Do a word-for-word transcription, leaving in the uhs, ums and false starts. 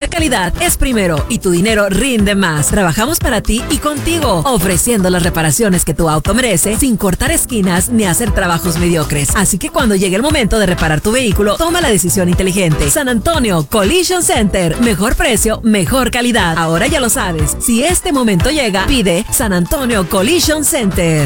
calidad es primero y tu dinero rinde más. Trabajamos para ti y contigo, ofreciendo las reparaciones que tu auto merece sin cortar esquinas ni hacer trabajos mediocres. Así que cuando llegue el momento de reparar tu vehículo, toma la decisión inteligente. San Antonio Collision Center. Mejor precio, mejor calidad. Ahora ya lo sabes. Si este momento llega, pide San Antonio Collision Center.